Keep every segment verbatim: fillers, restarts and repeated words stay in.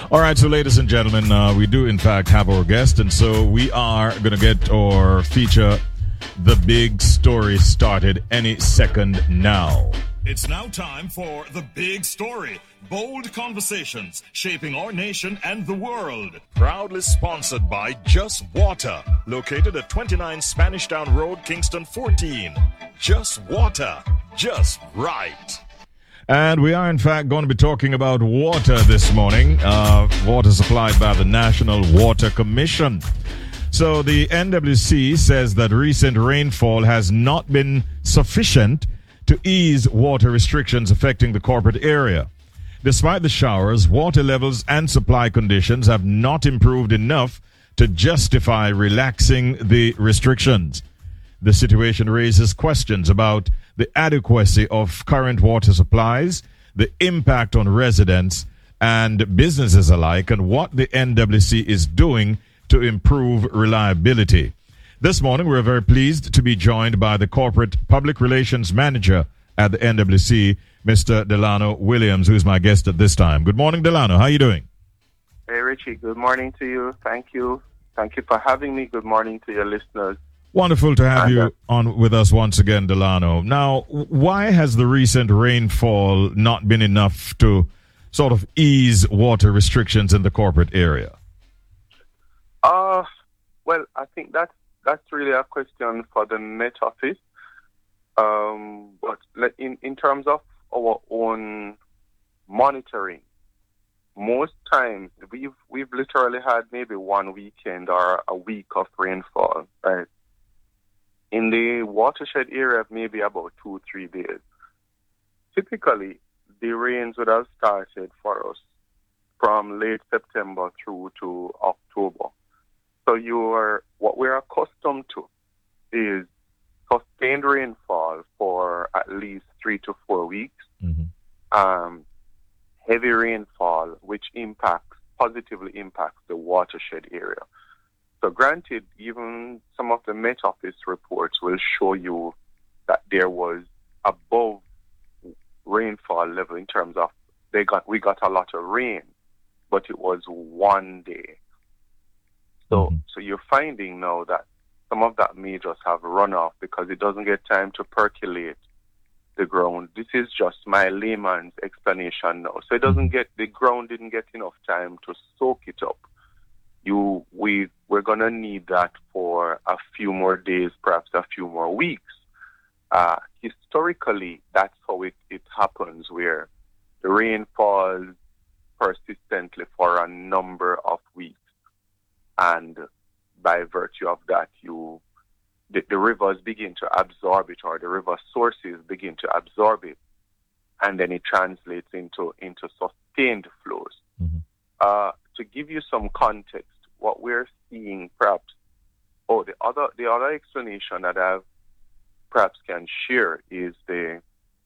All right, so ladies and gentlemen, uh, we do in fact have our guest, and so we are going to get our feature, The Big Story, started any second now. It's now time for The Big Story. Bold conversations shaping our nation and the world. Proudly sponsored by Just Water, located at twenty-nine Spanish Town Road, Kingston fourteen. Just Water, just right. And we are, in fact, going to be talking about water this morning. Uh, water supplied by the National Water Commission. So the N W C says that recent rainfall has not been sufficient to ease water restrictions affecting the corporate area. Despite the showers, water levels and supply conditions have not improved enough to justify relaxing the restrictions. The situation raises questions about the adequacy of current water supplies, the impact on residents and businesses alike, and what the N W C is doing to improve reliability. This morning, we're very pleased to be joined by the Corporate Public Relations Manager at the N W C, Mister Delano Williams, who is my guest at this time. Good morning, Delano. How are you doing? Hey, Richie. Good morning to you. Thank you. Thank you for having me. Good morning to your listeners. Wonderful to have and, you uh, on with us once again, Delano. Now, why has the recent rainfall not been enough to sort of ease water restrictions in the corporate area? Uh, well, I think that's, that's really a question for the Met Office. Um, but let- in, in terms of our own monitoring, most times we've we've literally had maybe one weekend or a week of rainfall, right? In the watershed area, maybe about two, three days. Typically, the rains would have started for us from late September through to October. So you are what we're accustomed to is sustained rainfall for at least three to four weeks. Mm-hmm. Um, heavy rainfall, which impacts positively impacts the watershed area. So granted, even some of the Met Office reports will show you that there was above rainfall level in terms of they got we got a lot of rain, but it was one day. So Mm-hmm. so you're finding now that some of that may just have run off because it doesn't get time to percolate the ground. This is just my layman's explanation now. So it doesn't get the ground didn't get enough time to soak it up. You we we're gonna need that for a few more days, perhaps a few more weeks. Uh, historically, that's how it, it happens, where the rain falls persistently for a number of weeks, and by virtue of that, you the, the rivers begin to absorb it, or the river sources begin to absorb it, and then it translates into into sustained flows. Mm-hmm. Uh, to give you some context, what we're seeing, perhaps, oh, the other the other explanation that I perhaps can share is the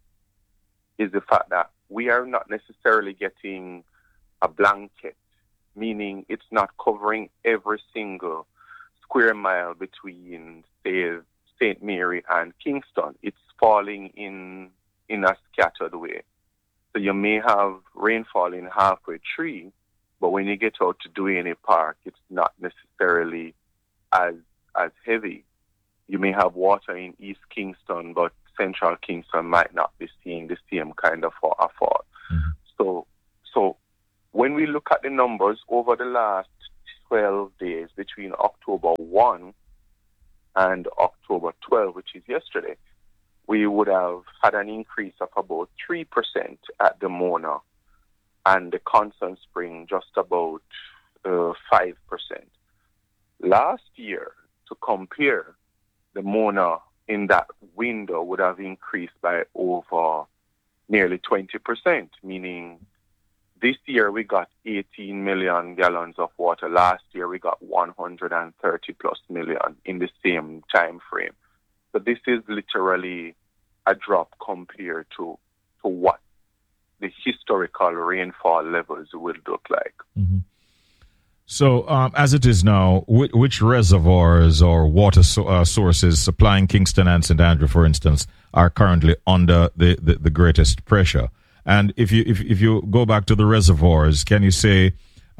is the fact that we are not necessarily getting a blanket, meaning it's not covering every single square mile between, say, Saint Mary and Kingston. It's falling in in a scattered way. So you may have rainfall in Halfway Tree, but when you get out to Duane Park, it's not necessarily as as heavy. You may have water in East Kingston, but Central Kingston might not be seeing the same kind of fall. Mm-hmm. So, so when we look at the numbers over the last twelve days between October first and October twelfth, which is yesterday, we would have had an increase of about three percent at the Mona, and the Constant Spring just about uh, five percent. Last year, to compare, the Mona in that window would have increased by over nearly twenty percent, meaning this year we got eighteen million gallons of water. Last year we got one hundred thirty plus million in the same time frame. So this is literally a drop compared to, to what the historical rainfall levels will look like. Mm-hmm. So, um, as it is now, which, which reservoirs or water so, uh, sources supplying Kingston and Saint Andrew, for instance, are currently under the, the, the greatest pressure? And if you if if you go back to the reservoirs, can you say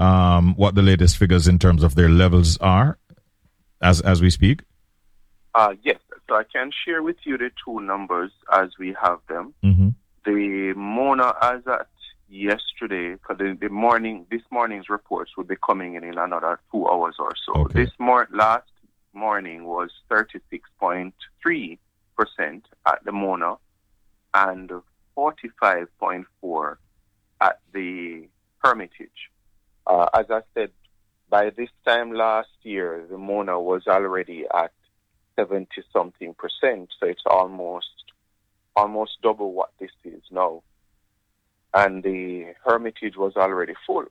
um, what the latest figures in terms of their levels are as as we speak? Uh, yes. So I can share with you the two numbers as we have them. Mm-hmm. The Mona as at yesterday, because the, the morning, this morning's reports will be coming in in another two hours or so. Okay. This mor- last morning was thirty-six point three percent at the Mona and forty-five point four at the Hermitage. Uh, as I said, by this time last year, the Mona was already at seventy something percent, so it's almost almost double what this is now. And the Hermitage was already full.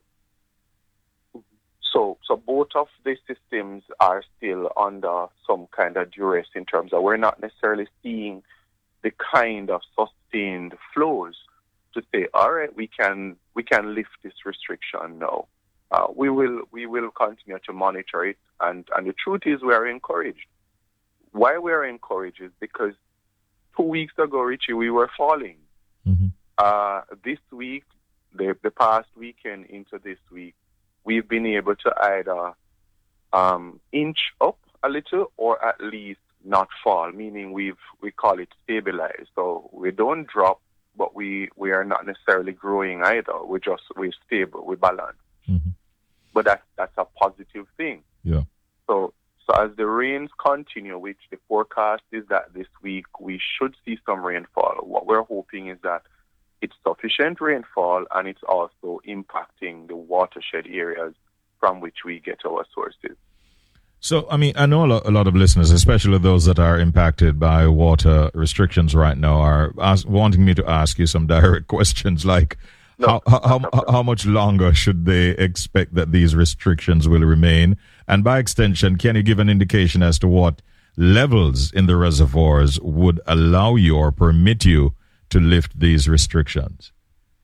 So so both of these systems are still under some kind of duress in terms of we're not necessarily seeing the kind of sustained flows to say, all right, we can we can lift this restriction now. Uh, we will we will continue to monitor it, and, and the truth is we are encouraged. Why we are encouraged is because two weeks ago, Richie, we were falling. Mm-hmm. Uh, this week, the, the past weekend into this week, we've been able to either um, inch up a little or at least not fall, meaning we've we call it stabilized. So we don't drop, but we, we are not necessarily growing either. We're just we're stable, we're balanced. Mm-hmm. But that's that's a positive thing. Yeah. So so as the rains continue, which the forecast is that this week we should see some rainfall. What we're hoping is that it's sufficient rainfall and it's also impacting the watershed areas from which we get our sources. So, I mean, I know a lot, a lot of listeners, especially those that are impacted by water restrictions right now, are ask, wanting me to ask you some direct questions like, No, how, how, no, how, no. how much longer should they expect that these restrictions will remain? And by extension, can you give an indication as to what levels in the reservoirs would allow you or permit you to lift these restrictions?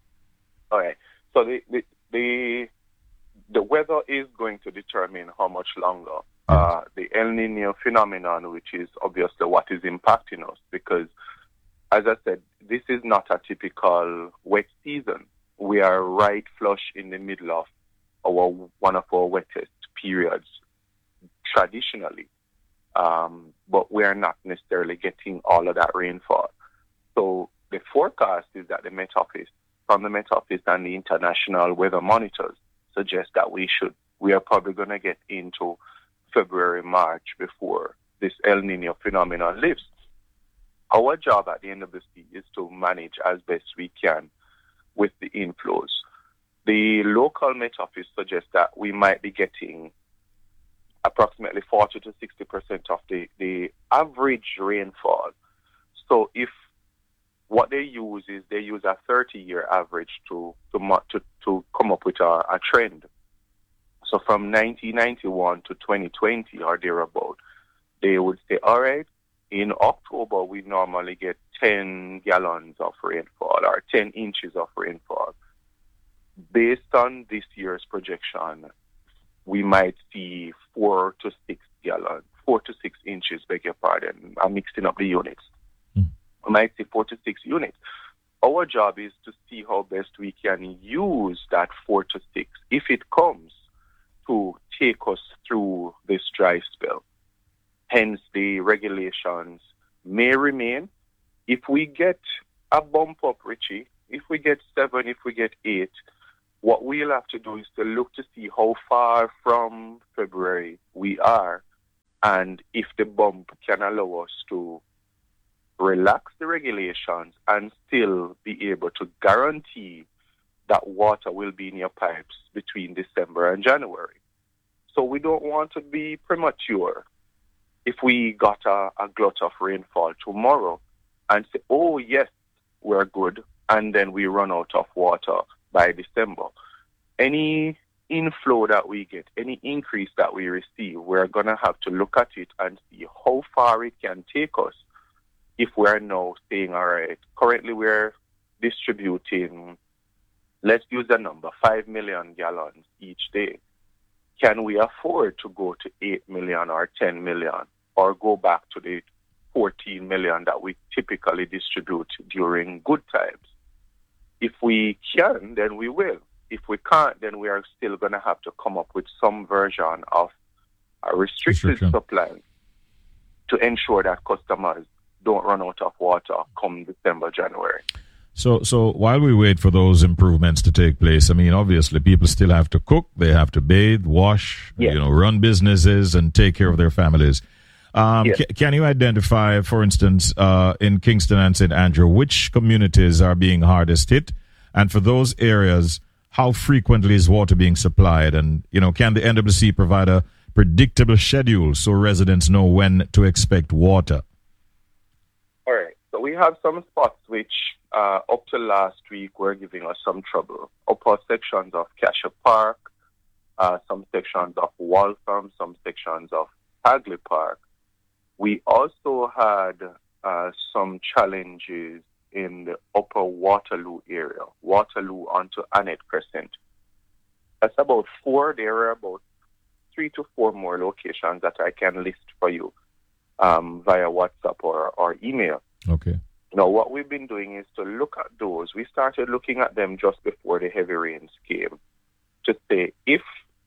All right. So the the the, the weather is going to determine how much longer. Yes. Uh, the El Nino phenomenon, which is obviously what is impacting us, because, as I said, this is not a typical wet season. We are right flush in the middle of our one of our wettest periods traditionally, um, but we are not necessarily getting all of that rainfall. So the forecast is that the Met Office, from the Met Office and the international weather monitors, suggest that we should we are probably going to get into February, March before this El Nino phenomenon lifts. Our job at the end of the sea is to manage as best we can with the inflows. The local Met Office suggests that we might be getting approximately forty to sixty percent of the, the average rainfall. So if what they use is they use a thirty-year average to, to, to, to come up with a, a trend. So from nineteen ninety-one to twenty twenty or thereabout, they would say, all right, in October, we normally get ten gallons of rainfall or ten inches of rainfall. Based on this year's projection, we might see four to six gallons, four to six inches, beg your pardon. I'm mixing up the units. Mm. We might see four to six units. Our job is to see how best we can use that four to six, if it comes, to take us through this dry spell. Hence, the regulations may remain. If we get a bump up, Richie, if we get seven, if we get eight, what we'll have to do is to look to see how far from February we are and if the bump can allow us to relax the regulations and still be able to guarantee that water will be in your pipes between December and January. So we don't want to be premature. If we got a, a glut of rainfall tomorrow and say, oh, yes, we're good, and then we run out of water by December, any inflow that we get, any increase that we receive, we're going to have to look at it and see how far it can take us if we're now saying, all right, currently we're distributing, let's use a number, five million gallons each day. Can we afford to go to eight million or ten million or go back to the fourteen million that we typically distribute during good times? If we can, then we will. if we can't, then we are still going to have to come up with some version of a restricted Restriction. supply to ensure that customers don't run out of water come December, January. So, so while we wait for those improvements to take place, I mean, obviously, people still have to cook, they have to bathe, wash, Yes. you know, run businesses, and take care of their families. Um, Yes. ca- can you identify, for instance, uh, in Kingston and Saint Andrew, which communities are being hardest hit, and for those areas, how frequently is water being supplied, and you know, can the N W C provide a predictable schedule so residents know when to expect water? All right. So we have some spots which, uh, up to last week, were giving us some trouble. Upper sections of Cassia Park, uh, some sections of Waltham, some sections of Hagley Park. We also had uh, some challenges in the upper Waterloo area, Waterloo onto Annette Crescent. That's about four. There are about three to four more locations that I can list for you um, via WhatsApp or, or email. Okay. Now, what we've been doing is to look at those. We started looking at them just before the heavy rains came to say if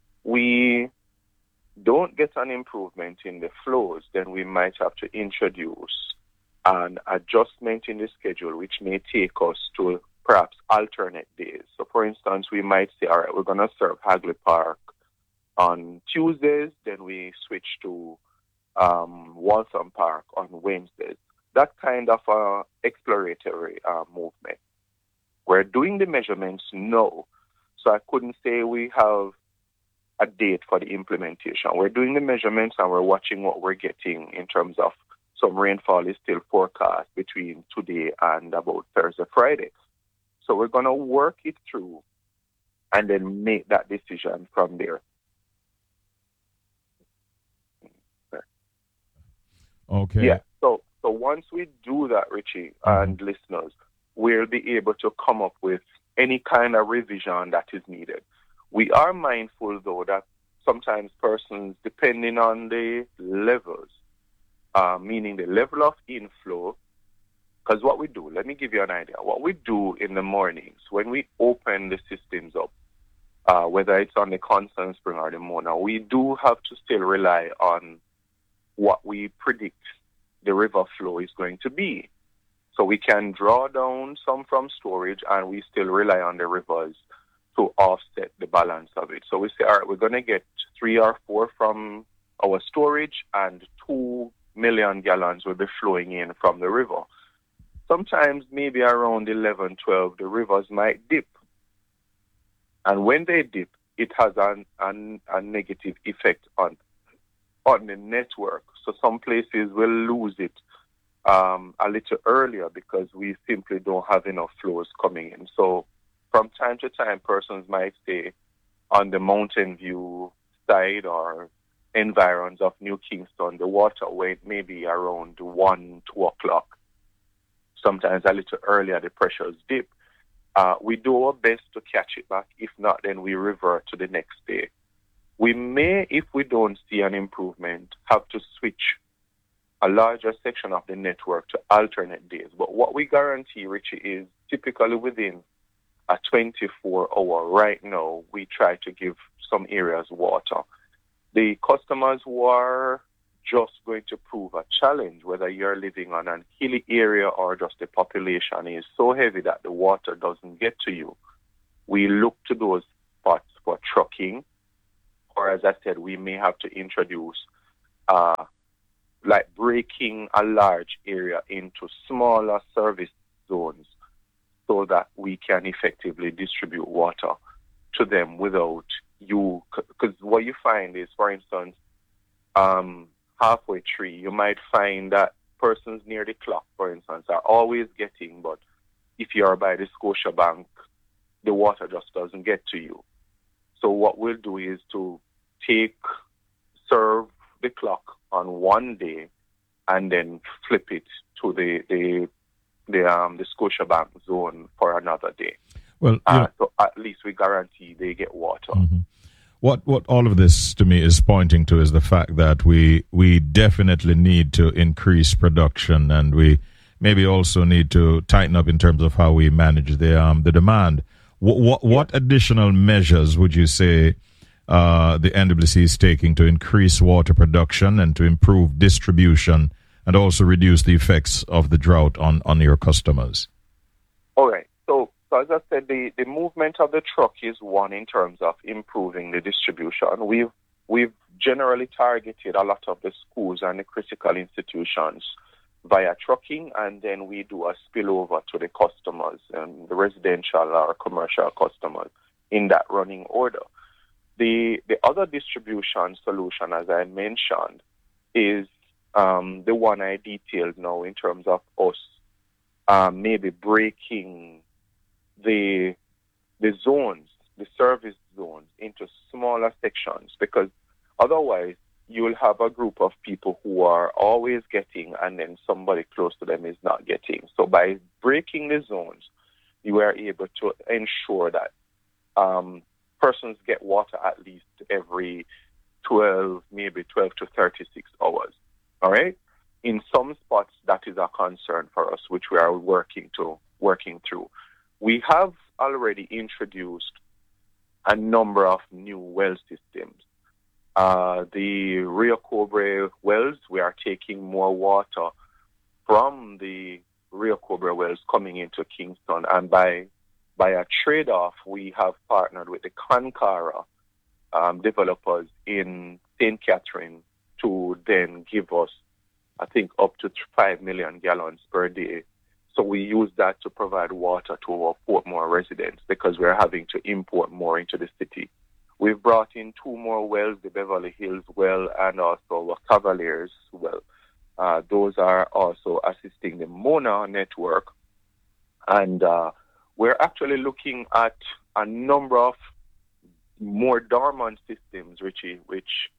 we don't get an improvement in the flows, then we might have to introduce an adjustment in the schedule, which may take us to perhaps alternate days. So, for instance, we might say, all right, we're going to serve Hagley Park on Tuesdays, then we switch to um, Waltham Park on Wednesdays. That kind of uh, exploratory uh, movement. We're doing the measurements now, so I couldn't say we have a date for the implementation. We're doing the measurements and we're watching what we're getting in terms of some rainfall is still forecast between today and about Thursday, Friday. So we're going to work it through and then make that decision from there. Okay. Yeah. So so once we do that, Richie and mm-hmm. listeners, we'll be able to come up with any kind of revision that is needed. We are mindful, though, that sometimes persons, depending on the levels, uh, meaning the level of inflow, because what we do, let me give you an idea. What we do in the mornings, when we open the systems up, uh, whether it's on the Constant Spring or the Mona, we do have to still rely on what we predict the river flow is going to be. So we can draw down some from storage and we still rely on the rivers to offset the balance of it. So we say, all right, we're going to get three or four from our storage and two million gallons will be flowing in from the river. Sometimes maybe around eleven, twelve, the rivers might dip. And when they dip, it has an, an, a negative effect on, on the network. So some places will lose it um, a little earlier because we simply don't have enough flows coming in. So from time to time, persons might stay on the Mountain View side or environs of New Kingston, the water weight may be around one, two o'clock. Sometimes a little earlier, the pressures dip. Uh, we do our best to catch it back. If not, then we revert to the next day. We may, if we don't see an improvement, have to switch a larger section of the network to alternate days. But what we guarantee, Richie, is typically within a twenty-four hour, right now, we try to give some areas water. The customers who are just going to prove a challenge, whether you're living on an hilly area or just the population is so heavy that the water doesn't get to you, we look to those spots for trucking, or as I said, we may have to introduce uh, like breaking a large area into smaller service zones so that we can effectively distribute water to them without you, because what you find is, for instance, um, halfway tree, you might find that persons near the clock, for instance, are always getting, but if you're by the Scotia Bank, the water just doesn't get to you. So what we'll do is to take, serve the clock on one day and then flip it to the the the um the Scotia Bank zone for another day. Well, uh, so at least we guarantee they get water. Mm-hmm. What what all of this to me is pointing to is the fact that we we definitely need to increase production, and we maybe also need to tighten up in terms of how we manage the um the demand. What what, what additional measures would you say uh, the N W C is taking to increase water production and to improve distribution and also reduce the effects of the drought on, on your customers? All right. So, so as I said, the, the movement of the truck is one in terms of improving the distribution. We've we've generally targeted a lot of the schools and the critical institutions via trucking, and then we do a spillover to the customers, and the residential or commercial customers in that running order. The the other distribution solution, as I mentioned, is um, the one I detailed now in terms of us um, maybe breaking the the zones, the service zones, into smaller sections, because otherwise you will have a group of people who are always getting, and then somebody close to them is not getting. So by breaking the zones, you are able to ensure that um, persons get water at least every twelve, maybe twelve to thirty-six hours. All right? In some spots, that is a concern for us, which we are working to working through. We have already introduced a number of new well systems. Uh, the Rio Cobre wells, we are taking more water from the Rio Cobre wells coming into Kingston, and by by a trade-off, we have partnered with the Concara um, developers in Saint Catherine to then give us, I think, up to five million gallons per day. So we use that to provide water to our Portmore residents, because we're having to import more into the city. We've brought in two more wells, the Beverly Hills well and also the Cavaliers well. Uh, those are also assisting the Mona network. And uh, we're actually looking at a number of more dormant systems, Richie, which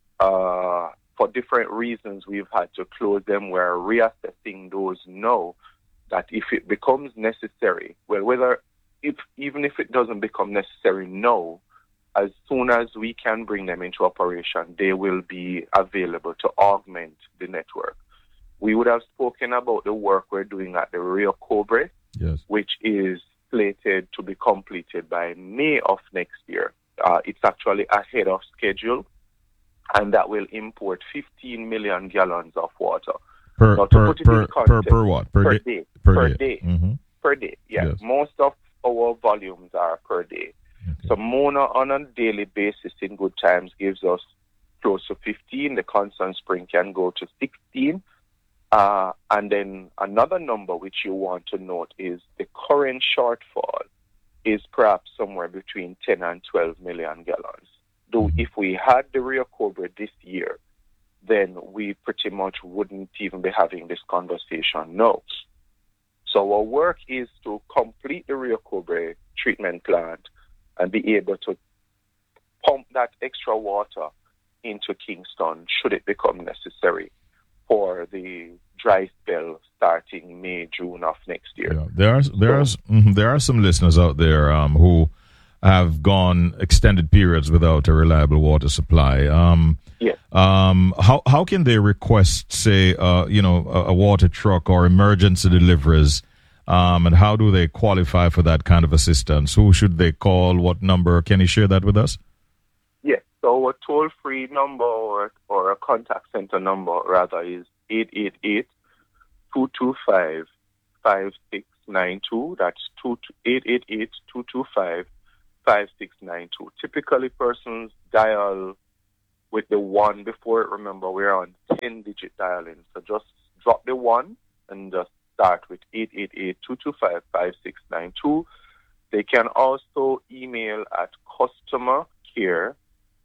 uh, for different reasons we've had to close them. We're reassessing those now, that if it becomes necessary, well, whether if even if it doesn't become necessary now, as soon as we can bring them into operation, they will be available to augment the network. We would have spoken about the work we're doing at the Rio Cobre, yes, which is slated to be completed by May of next year. Uh, it's actually ahead of schedule, and that will import fifteen million gallons of water. Per now, per per, context, per per what? Per, per day. day. Per, per day. day. Mm-hmm. Per day. Yeah. Yes. Most of our volumes are per day. Okay. So Mona on a daily basis in good times gives us close to fifteen. The Constant Spring can go to sixteen. Uh, and then another number which you want to note is the current shortfall is perhaps somewhere between ten and twelve million gallons. Though if we had the Rio Cobre this year, then we pretty much wouldn't even be having this conversation now. So our work is to complete the Rio Cobre treatment plant and be able to pump that extra water into Kingston should it become necessary for the dry spell starting May, June of next year. Yeah, there are there are mm, there are some listeners out there um, who have gone extended periods without a reliable water supply. Um, yes. Um, how how can they request, say, uh, you know, a, a water truck or emergency deliveries? Um, and how do they qualify for that kind of assistance? Who should they call? What number? Can you share that with us? Yes. So a toll-free number or, or a contact center number, rather, is eight eight eight, two two five, five six nine two. That's eight eight eight, two two five, five six nine two. Typically, persons dial with the one before it. Remember, we're on ten-digit dialing. So just drop the one and just start with eight eight eight, two two five, five six nine two. They can also email at customer care,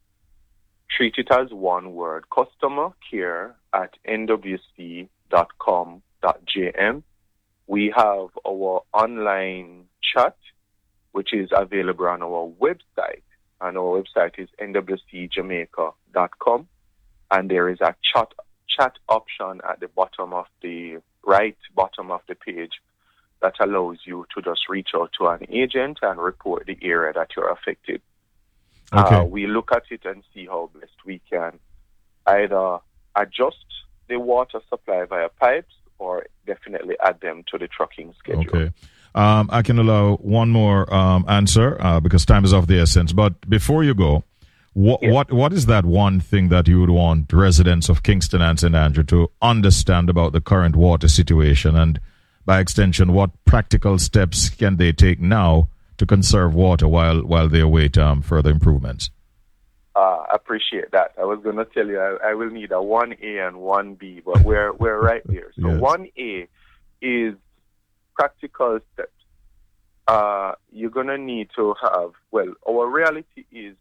treat it as one word, customer care at n w c dot com dot j m. We have our online chat, which is available on our website, and our website is n w c jamaica dot com, and there is a chat chat option at the bottom of the right bottom of the page that allows you to just reach out to an agent and report the area that you're affected. Okay. Uh, we look at it and see how best we can either adjust the water supply via pipes or definitely add them to the trucking schedule. Okay. Um, I can allow one more um, answer uh, because time is of the essence. But before you go, what Yes. what what is that one thing that you would want residents of Kingston and Saint Andrew to understand about the current water situation, and by extension, what practical steps can they take now to conserve water while while they await um, further improvements? Uh, I appreciate that. I was going to tell you I, I will need a one A and one B, but we're we're right there. So Yes. one A is practical steps. Uh, you're going to need to have, well, our reality is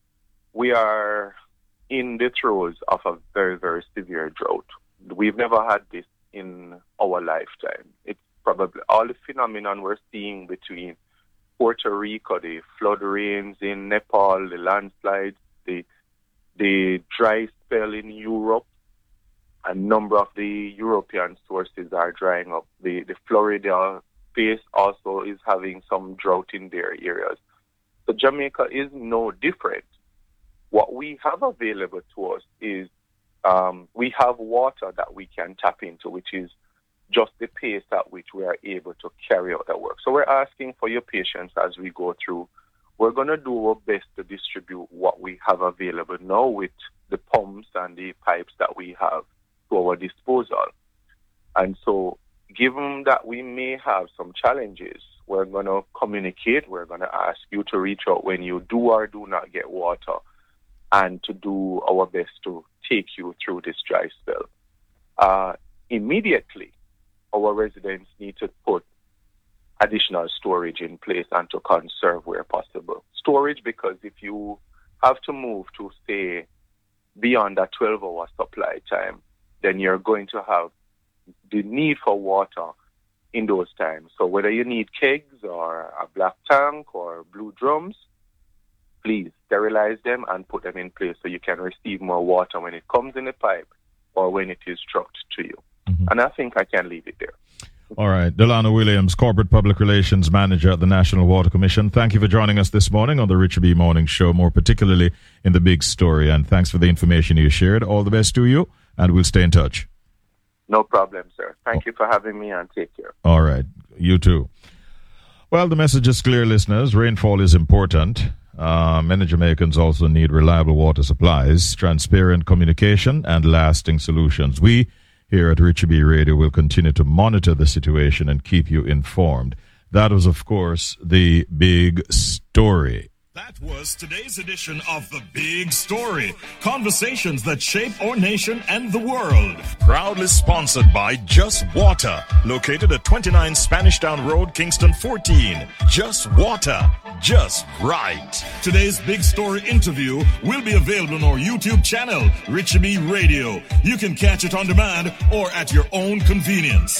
we are in the throes of a very, very severe drought. We've never had this in our lifetime. It's probably all the phenomenon we're seeing between Puerto Rico, the flood rains in Nepal, the landslides, the the dry spell in Europe. A number of the European sources are drying up. The the Florida space also is having some drought in their areas. So Jamaica is no different. What we have available to us is um, we have water that we can tap into, which is just the pace at which we are able to carry out the work. So we're asking for your patience as we go through. We're going to do our best to distribute what we have available now with the pumps and the pipes that we have to our disposal. And so given that we may have some challenges, we're going to communicate. We're going to ask you to reach out when you do or do not get water, and to do our best to take you through this dry spell. Uh, immediately, our residents need to put additional storage in place and to conserve where possible. Storage, because if you have to move to, say, beyond a twelve-hour supply time, then you're going to have the need for water in those times. So whether you need kegs or a black tank or blue drums, please sterilize them and put them in place so you can receive more water when it comes in the pipe or when it is trucked to you. Mm-hmm. And I think I can leave it there. All right. Delano Williams, Corporate Public Relations Manager at the National Water Commission. Thank you for joining us this morning on the Richard B. Morning Show, more particularly in the big story. And thanks for the information you shared. All the best to you, and we'll stay in touch. No problem, sir. Thank you for having me, and take care. All right. You too. Well, the message is clear, listeners. Rainfall is important. Uh, many Jamaicans also need reliable water supplies, transparent communication, and lasting solutions. We here at Richard B. Radio will continue to monitor the situation and keep you informed. That was, of course, the big story. That was today's edition of The Big Story. Conversations that shape our nation and the world. Proudly sponsored by Just Water. Located at twenty-nine Spanish Town Road, Kingston fourteen. Just Water. Just right. Today's Big Story interview will be available on our YouTube channel, Richard B. Radio. You can catch it on demand or at your own convenience.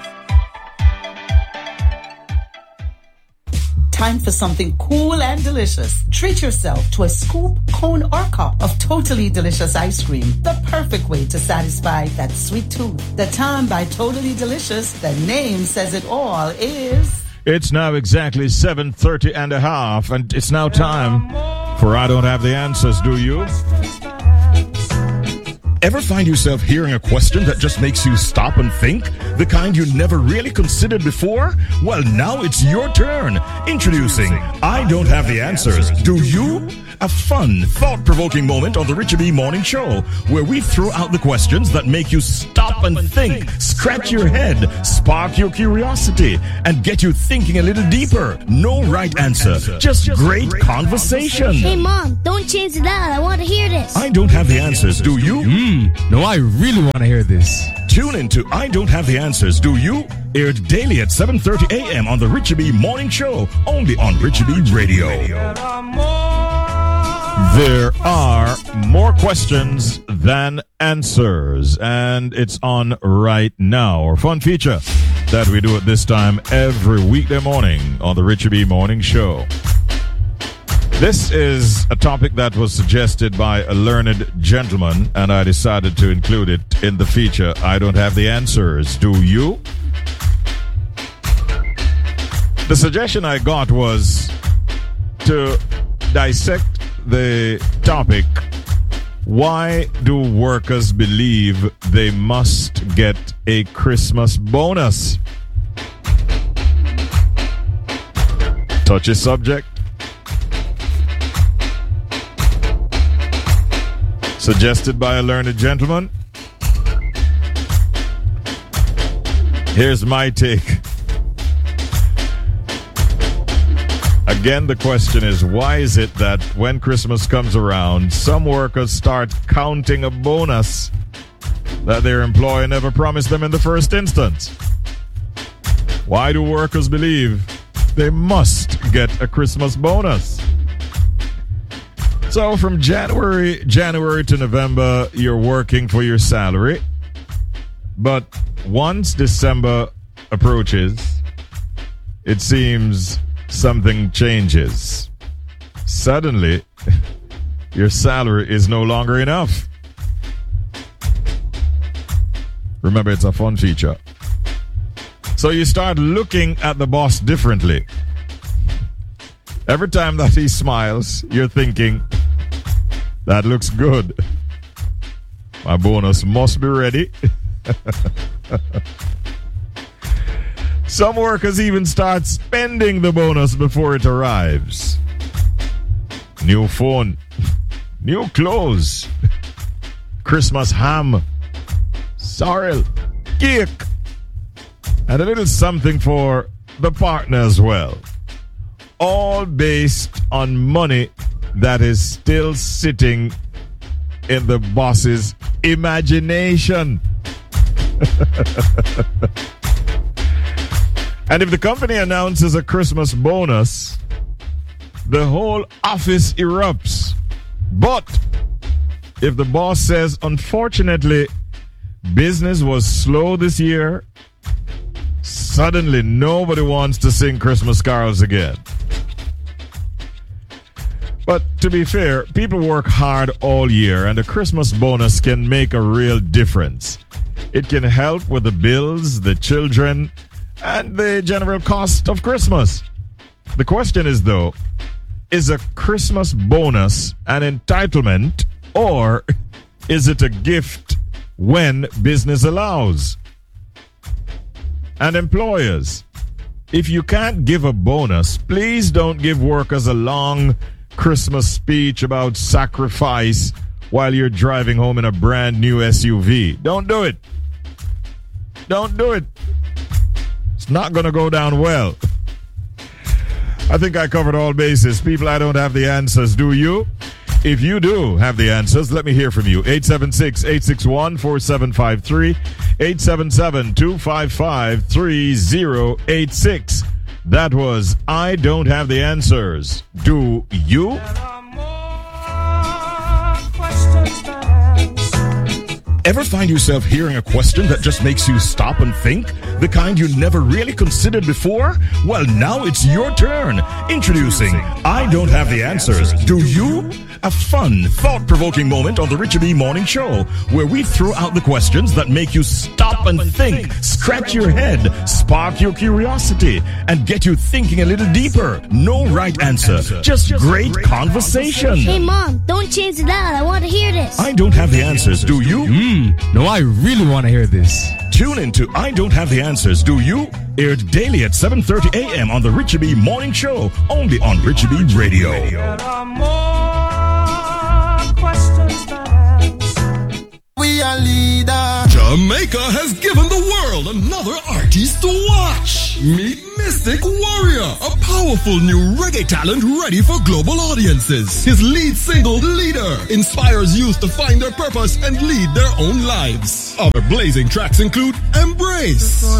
Time for something cool and delicious. Treat yourself to a scoop, cone, or cup of totally delicious ice cream. The perfect way to satisfy that sweet tooth. The time by Totally Delicious, the name says it all, is... It's now exactly seven thirty and a half, and it's now time for I Don't Have the Answers, Do You? Ever find yourself hearing a question that just makes you stop and think? The kind you never really considered before? Well, now it's your turn. Introducing I Don't Have the Answers, Do You? A fun, thought-provoking moment on the Richard B. Morning Show, where we throw out the questions that make you stop and think, scratch your head, spark your curiosity, and get you thinking a little deeper. No right answer, just great conversation. Hey, Mom, don't change the dial. I want to hear this. I Don't Have the Answers, Do You? Mm, no, I really want to hear this. Tune in to I Don't Have the Answers, Do You? Aired daily at seven thirty a.m. on the Richard B. Morning Show, only on Richard B. Radio. There are more questions than answers, and it's on right now, our fun feature that we do at this time every weekday morning on the Richard B. Morning Show. This is a topic that was suggested by a learned gentleman, and I decided to include it in the feature. I Don't Have the Answers, Do You? The suggestion I got was to dissect the topic, why do workers believe they must get a Christmas bonus? Touchy subject. Suggested by a learned gentleman. Here's my take. Again, the question is, why is it that when Christmas comes around, some workers start counting a bonus that their employer never promised them in the first instance? Why do workers believe they must get a Christmas bonus? So from January, January to November, you're working for your salary. But once December approaches, it seems something changes. Suddenly, your salary is no longer enough. Remember, it's a fun feature. So you start looking at the boss differently. Every time that he smiles, you're thinking, that looks good. My bonus must be ready. Some workers even start spending the bonus before it arrives. New phone, new clothes, Christmas ham, sorrel, cake, and a little something for the partner as well. All based on money that is still sitting in the boss's imagination. And if the company announces a Christmas bonus, the whole office erupts. But if the boss says, unfortunately, business was slow this year, suddenly nobody wants to sing Christmas carols again. But to be fair, people work hard all year, and a Christmas bonus can make a real difference. It can help with the bills, the children, and the general cost of Christmas. The question is, though, is a Christmas bonus an entitlement, or is it a gift when business allows? And employers, if you can't give a bonus, please don't give workers a long Christmas speech about sacrifice while you're driving home in a brand new S U V. Don't do it. Don't do it. It's not going to go down well. I think I covered all bases. People, I don't have the answers. Do you? If you do have the answers, let me hear from you. eight seven six, eight six one, four seven five three, eight seven seven, two five five, three zero eight six. That was I Don't Have the Answers. Do you? Ever find yourself hearing a question that just makes you stop and think? The kind you never really considered before? Well, now it's your turn. Introducing I Don't Have the Answers. Do you? A fun, thought-provoking moment on the Richard B. Morning Show, where we throw out the questions that make you stop and think, scratch your head, spark your curiosity, and get you thinking a little deeper. No right answer, just great conversation. Hey, Mom, don't change the dial. I want to hear this. I Don't Have the Answers. Do you? Mm, no, I really want to hear this. Tune in to I Don't Have the Answers. Do you? Aired daily at seven thirty a.m. on the Richard B. Morning Show, only on Richard B. Radio. We are leader. Jamaica has given the world another artist to watch. Meet Mystic Warrior, a powerful new reggae talent ready for global audiences. His lead single, Leader, inspires youth to find their purpose and lead their own lives. Other blazing tracks include Embrace,